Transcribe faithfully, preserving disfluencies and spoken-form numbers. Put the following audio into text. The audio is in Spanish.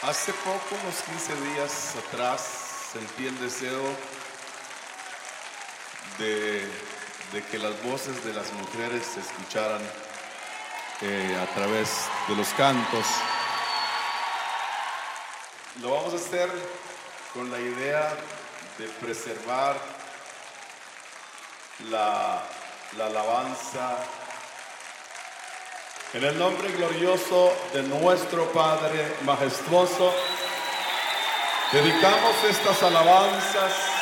Hace poco, unos quince días atrás, sentí el deseo de, de que las voces de las mujeres se escucharan eh, a través de los cantos. Lo vamos a hacer con la idea de preservar la, la alabanza en el nombre glorioso de nuestro Padre majestuoso. Dedicamos estas alabanzas